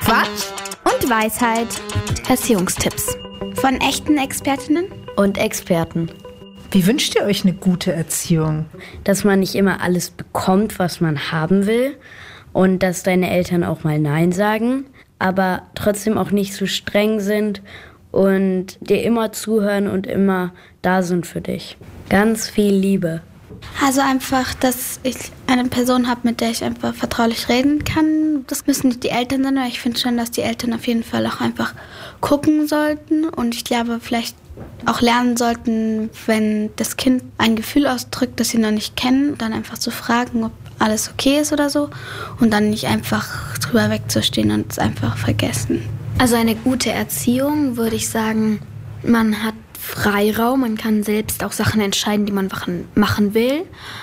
Quatsch und Weisheit. Erziehungstipps von echten Expertinnen und Experten. Wie wünscht ihr euch eine gute Erziehung? Dass man nicht immer alles bekommt, was man haben will, und dass deine Eltern auch mal Nein sagen, aber trotzdem auch nicht so streng sind und dir immer zuhören und immer da sind für dich. Ganz viel Liebe. Also einfach, dass ich eine Person habe, mit der ich einfach vertraulich reden kann. Das müssen nicht die Eltern sein, aber ich finde schon, dass die Eltern auf jeden Fall auch einfach gucken sollten. Und ich glaube, vielleicht auch lernen sollten, wenn das Kind ein Gefühl ausdrückt, das sie noch nicht kennen, dann einfach zu fragen, ob alles okay ist oder so. Und dann nicht einfach drüber wegzustehen und es einfach vergessen. Also eine gute Erziehung, würde ich sagen, man hat Freiraum, man kann selbst auch Sachen entscheiden, die man machen will.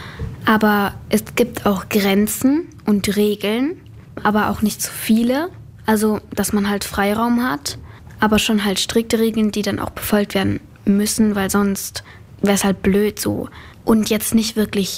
Aber es gibt auch Grenzen und Regeln, aber auch nicht zu viele. Also, dass man halt Freiraum hat, aber schon halt strikte Regeln, die dann auch befolgt werden müssen, weil sonst wäre es halt blöd so. Und jetzt nicht wirklich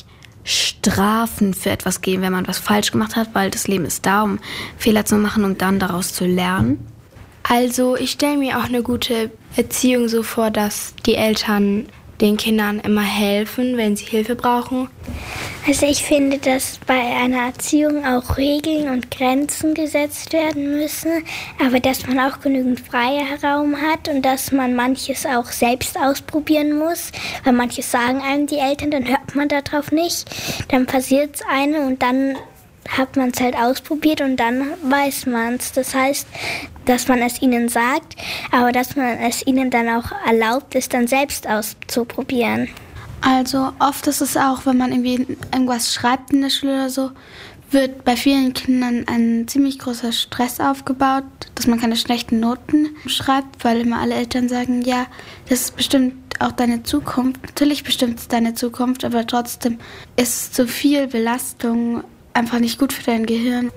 Strafen für etwas geben, wenn man was falsch gemacht hat, weil das Leben ist da, um Fehler zu machen und dann daraus zu lernen. Also ich stelle mir auch eine gute Erziehung so vor, dass die Eltern den Kindern immer helfen, wenn sie Hilfe brauchen. Also ich finde, dass bei einer Erziehung auch Regeln und Grenzen gesetzt werden müssen, aber dass man auch genügend Freiraum hat und dass man manches auch selbst ausprobieren muss, weil manches sagen einem die Eltern, dann hört man darauf nicht, dann passiert es einem und dann hat man es halt ausprobiert und dann weiß man es. Das heißt, dass man es ihnen sagt, aber dass man es ihnen dann auch erlaubt, es dann selbst auszuprobieren. Also oft ist es auch, wenn man irgendwie irgendwas schreibt in der Schule oder so, wird bei vielen Kindern ein ziemlich großer Stress aufgebaut, dass man keine schlechten Noten schreibt, weil immer alle Eltern sagen, ja, das ist bestimmt auch deine Zukunft. Natürlich bestimmt es deine Zukunft, aber trotzdem ist zu viel Belastung einfach nicht gut für dein Gehirn.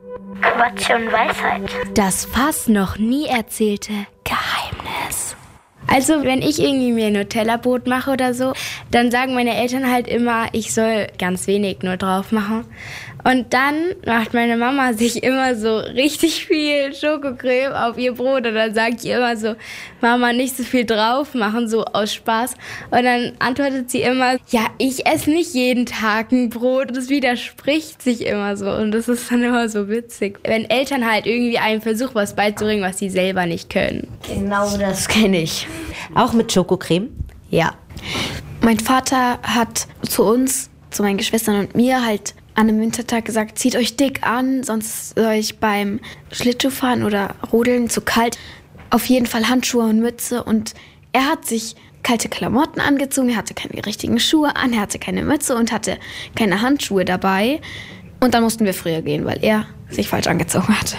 Quatsch und Weisheit. Das fast noch nie erzählte Geheimnis. Also wenn ich irgendwie mir ein Nutella-Brot mache oder so, dann sagen meine Eltern halt immer, ich soll ganz wenig nur drauf machen. Und dann macht meine Mama sich immer so richtig viel Schokocreme auf ihr Brot. Und dann sagt ich immer so, Mama, nicht so viel drauf machen, so aus Spaß. Und dann antwortet sie immer, ja, ich esse nicht jeden Tag ein Brot. Das widerspricht sich immer so. Und das ist dann immer so witzig. Wenn Eltern halt irgendwie einem versuchen, was beizubringen, was sie selber nicht können. Genau das kenne ich. Auch mit Schokocreme? Ja. Mein Vater hat zu uns, zu meinen Geschwistern und mir halt an einem Wintertag gesagt, zieht euch dick an, sonst soll ich beim Schlittschuhfahren oder Rodeln zu kalt. Auf jeden Fall Handschuhe und Mütze. Und er hat sich kalte Klamotten angezogen, er hatte keine richtigen Schuhe an, er hatte keine Mütze und hatte keine Handschuhe dabei. Und dann mussten wir früher gehen, weil er sich falsch angezogen hat.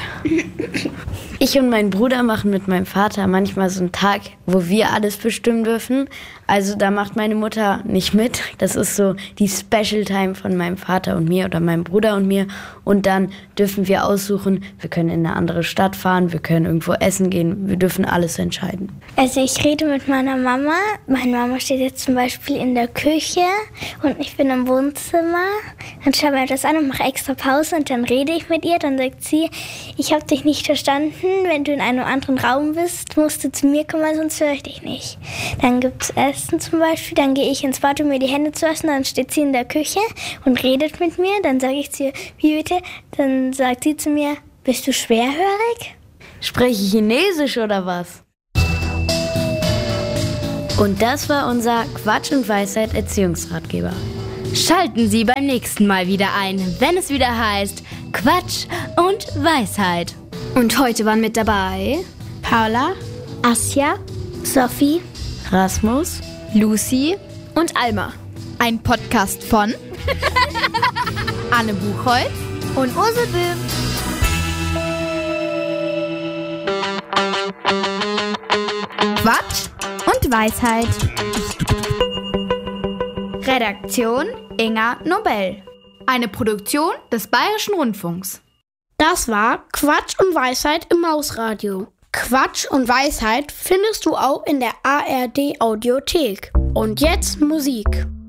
Ich und mein Bruder machen mit meinem Vater manchmal so einen Tag, wo wir alles bestimmen dürfen. Also da macht meine Mutter nicht mit. Das ist so die Special Time von meinem Vater und mir oder meinem Bruder und mir. Und dann dürfen wir aussuchen, wir können in eine andere Stadt fahren, wir können irgendwo essen gehen. Wir dürfen alles entscheiden. Also ich rede mit meiner Mama. Meine Mama steht jetzt zum Beispiel in der Küche und ich bin im Wohnzimmer. Dann schaue ich mir das an und mache extra Pause und dann rede ich mit ihr. Dann sagt sie, ich habe dich nicht verstanden. Wenn du in einem anderen Raum bist, musst du zu mir kommen, sonst höre ich dich nicht. Dann gibt es Essen zum Beispiel. Dann gehe ich ins Bad, um mir die Hände zu waschen. Dann steht sie in der Küche und redet mit mir. Dann sage ich zu ihr, wie bitte? Dann sagt sie zu mir, bist du schwerhörig? Spreche ich Chinesisch oder was? Und das war unser Quatsch und Weisheit Erziehungsratgeber. Schalten Sie beim nächsten Mal wieder ein, wenn es wieder heißt Quatsch und Weisheit. Und heute waren mit dabei Paula, Asja, Sophie, Rasmus, Lucy und Alma. Ein Podcast von Anne Buchholz und Ursel Böhm. Quatsch und Weisheit. Redaktion Inga Nobel. Eine Produktion des Bayerischen Rundfunks. Das war Quatsch und Weisheit im Mausradio. Quatsch und Weisheit findest du auch in der ARD Audiothek. Und jetzt Musik.